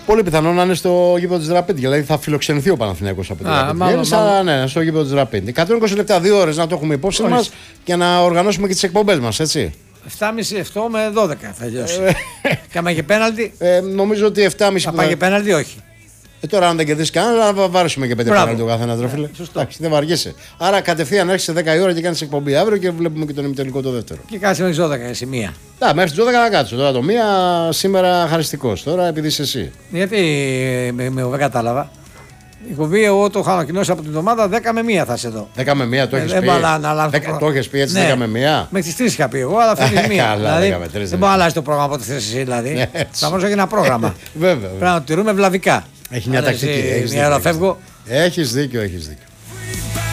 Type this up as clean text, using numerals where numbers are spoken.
Πολύ πιθανό να είναι στο γήπεδο της Ραπίντ. Δηλαδή θα φιλοξενηθεί ο Παναθηναϊκός από την Ραπίντ. Αλλά ναι, στο γήπεδο της Ραπίντ. 120 λεπτά, 2 ώρες να το έχουμε υπόψη μας και να οργανώσουμε και τις εκπομπές μας, έτσι. 7,5 με 12 θα τελειώσει. Και άμα και πέναλτι. Νομίζω ότι 7,5. Θα πάει και πέναλτι, όχι. Τώρα, αν δεν κερδίσει κανένα, να βάρουμε και 5 πέναλτι το καθένα τροφίλε. Εντάξει, δεν βαριέσαι. Άρα, κατευθείαν έρχεσαι 10 η ώρα και κάνει εκπομπή αύριο και βλέπουμε και τον ημιτελικό το δεύτερο. Και κάτσε μέχρι τι 12 εσύ μία. Μέχρι τι 12 να κάτσω. Τώρα το μία σήμερα χαριστικό. Τώρα επειδή είσαι εσύ. Γιατί δεν κατάλαβα. Η εκπομπή, εγώ το έχω ανακοινώσει από την εβδομάδα 10 με 1 θα είσαι εδώ. 10 με 1 το έχει πει. Το έχει πει έτσι, 10 με 1. Μέχρι τι 3 είχα πει εγώ, αλλά φέρνει 1. Δηλαδή, δεν μπορεί να αλλάζει το πρόγραμμα από ό,τι θε εσύ. Δηλαδή. Θα μπορούσε να έχει ένα πρόγραμμα. Βέβαια. Πρέπει να το τηρούμε βλαβικά. Έχει μια τακτική. Μια ώρα φεύγω. Έχει δίκιο.